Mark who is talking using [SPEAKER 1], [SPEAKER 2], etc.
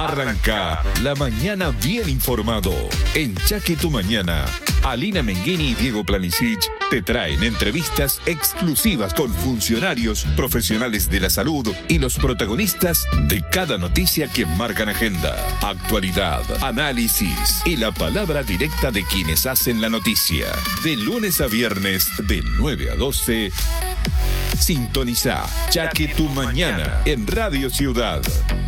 [SPEAKER 1] Arranca la mañana bien informado. En Chaque Tu Mañana, Alina Menghini y Diego Planisic te traen entrevistas exclusivas con funcionarios, profesionales de la salud y los protagonistas de cada noticia que marcan agenda, actualidad, análisis y la palabra directa de quienes hacen la noticia. De lunes a viernes, de 9 a 12, sintoniza Chaque Tu Mañana en Radio Ciudad.